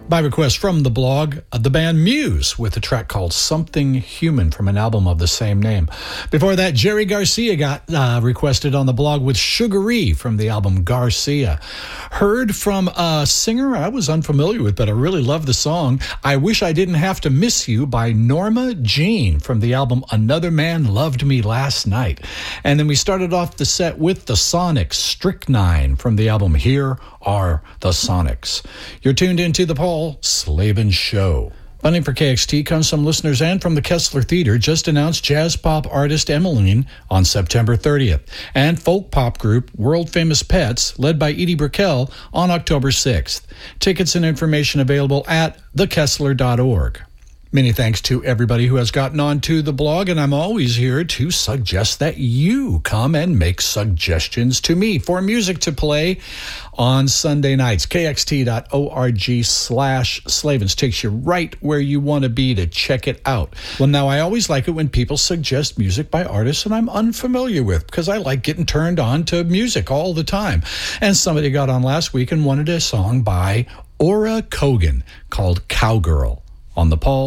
By request from the blog, the band Muse with a track called Something Human from an album of the same name. Before that, Jerry Garcia got requested on the blog with Sugaree from the album Garcia. Heard from a singer I was unfamiliar with, but I really love the song, I Wish I Didn't Have to Miss You by Norma Jean from the album Another Man Loved Me Last Night. And then we started off the set with the Sonics, Strychnine from the album Here Are the Sonics. You're tuned into the Paul Slavin Show. Funding for KXT comes from listeners and from the Kessler Theater. Just announced jazz pop artist Emmeline on September 30th. And folk pop group World Famous Pets, led by Edie Brickell, on October 6th. Tickets and information available at thekessler.org. Many thanks to everybody who has gotten onto the blog, and I'm always here to suggest that you come and make suggestions to me for music to play on Sunday nights. KXT.org/Slavins takes you right where you want to be to check it out. Well, now, I always like it when people suggest music by artists that I'm unfamiliar with, because I like getting turned on to music all the time. And somebody got on last week and wanted a song by Ora Kogan called Cowgirl on the Paul